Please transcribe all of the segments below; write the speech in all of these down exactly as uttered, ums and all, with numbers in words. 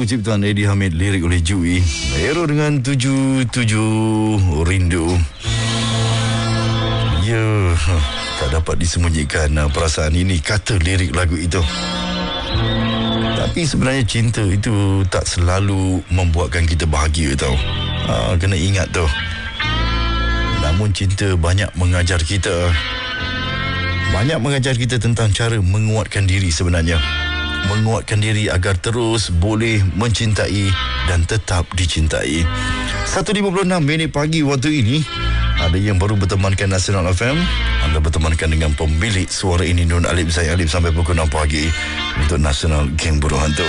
ciptaan Eddie Hamid, lirik oleh Jui. Hero dengan tujuh tujuh rindu. Ya, tak dapat disembunyikan perasaan ini, kata lirik lagu itu. Tapi sebenarnya cinta itu tak selalu membuatkan kita bahagia tau. Ha, kena ingat tu. Namun cinta banyak mengajar kita. Banyak mengajar kita tentang cara menguatkan diri sebenarnya. Menguatkan diri agar terus boleh mencintai dan tetap dicintai. satu lima puluh enam minit pagi waktu ini. Ada yang baru bertemankan Nasional F M. Anda bertemankan dengan pemilik suara ini, Nur Alip, saya Alip, sampai pukul enam pagi untuk Nasional Geng Buruh Hantu.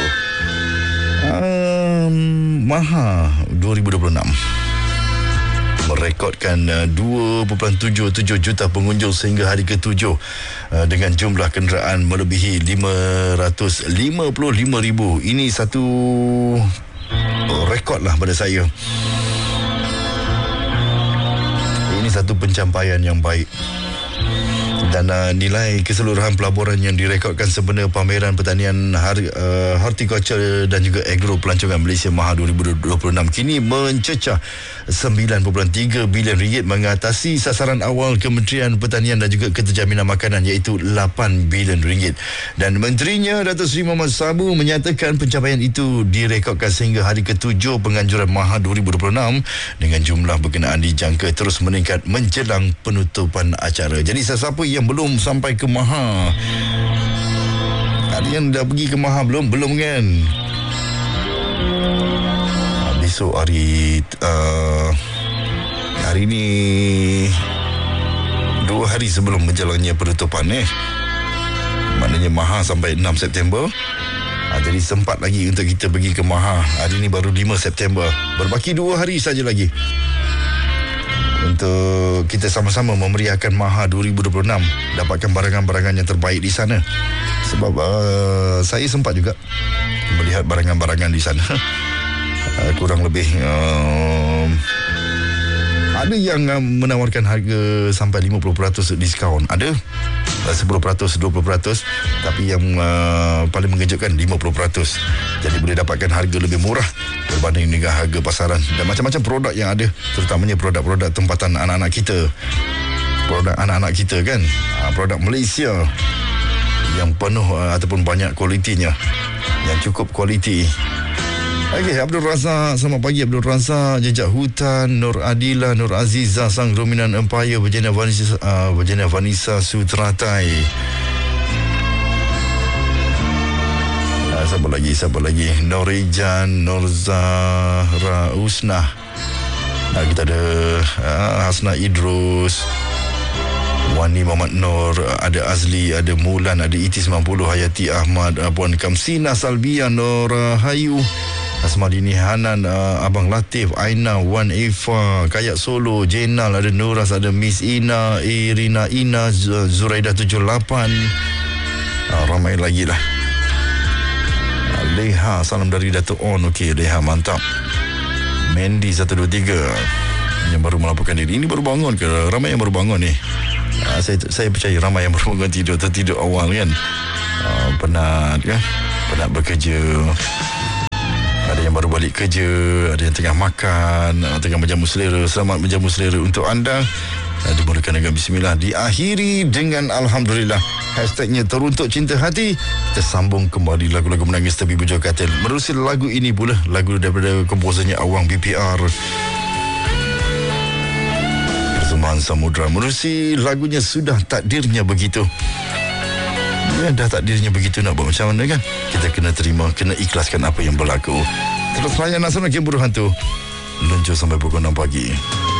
um, Maha dua ribu dua puluh enam merekodkan uh, dua perpuluhan tujuh tujuh juta pengunjung sehingga hari ketujuh uh, dengan jumlah kenderaan melebihi lima ratus lima puluh lima ribu. Ini satu uh, rekod lah pada saya. Ini satu pencapaian yang baik. Dan uh, nilai keseluruhan pelaburan yang direkodkan sempena pameran pertanian har, uh, horticulture dan juga agro pelancongan Malaysia Maha dua ribu dua puluh enam kini mencecah sembilan perpuluhan tiga bilion ringgit, mengatasi sasaran awal Kementerian Pertanian dan juga Keterjaminan Makanan iaitu lapan bilion ringgit. Dan menterinya Datuk Seri Muhammad Sabu menyatakan pencapaian itu direkodkan sehingga hari ketujuh penganjuran Maha dua ribu dua puluh enam dengan jumlah berkenaan dijangka terus meningkat menjelang penutupan acara. Jadi sesiapa yang belum sampai ke Maha, ada yang dah pergi ke Maha belum? Belum kan? Besok hari uh, hari ni dua hari sebelum menjalannya penutupan eh. Maknanya Maha sampai enam September. Ha, jadi sempat lagi untuk kita pergi ke Maha. Hari ni baru lima September. Berbaki dua hari saja lagi untuk kita sama-sama memeriahkan Maha dua ribu dua puluh enam, dapatkan barangan-barangan yang terbaik di sana. Sebab uh, saya sempat juga melihat barangan-barangan di sana. uh, kurang lebih uh, ada yang uh, menawarkan harga sampai lima puluh peratus diskaun. Ada uh, sepuluh peratus, dua puluh peratus. Tapi yang uh, paling mengejutkan lima puluh peratus. Jadi boleh dapatkan harga lebih murah berbanding dengan harga pasaran. Dan macam-macam produk yang ada, terutamanya produk-produk tempatan anak-anak kita, produk anak-anak kita kan, produk Malaysia yang penuh uh, ataupun banyak kualitinya, yang cukup kualiti. Okey, Abdul Razak, selamat pagi Abdul Razak. Jejak Hutan, Nur Adila, Nur Aziza, Sang Ruminan Empire, Virginia Vanessa, uh, Virginia Vanessa Sutratai. Siapa lagi, siapa lagi? Norijan, Norzara Usnah. Nah, kita ada uh, Hasna Idrus, Wani Muhammad Nur, ada Azli, ada Mulan, ada Iti sembilan puluh, Hayati Ahmad, uh, Puan Kamsina Salbia, Nur uh, Hayu, Asmadini Hanan, uh, Abang Latif, Aina, Wan Eva, Kayak Solo, Jenal, ada Nuras, ada Miss Ina, Irina Ina, Zuraida tujuh lapan. uh, Ramai lagi lah. Leha, salam dari Datuk On. Okey, Leha, mantap. Mandy satu dua tiga yang baru melaporkan diri. Ini baru bangun ke? Ramai yang baru bangun ni. uh, saya, saya percaya ramai yang baru bangun tidur, tertidur awal kan. uh, Penat kan, penat bekerja. Ada yang baru balik kerja, ada yang tengah makan, uh, tengah menjamu selera. Selamat menjamu selera untuk anda. uh, Dimulakan dengan bismillah, diakhiri dengan alhamdulillah. Hashtagnya teruntuk cinta hati. Kita sambung kembali lagu-lagu menangis tepi bujur katil. Menerusi lagu ini pula, lagu daripada komposernya Awang B P R, Persembahan Samudra. Menerusi lagunya Sudah Takdirnya Begitu. Ya, dah takdirnya begitu, nak buat macam mana kan? Kita kena terima, kena ikhlaskan apa yang berlaku. Terus layan Nasional Geng Buruh Hantu, luncur sampai pukul enam pagi.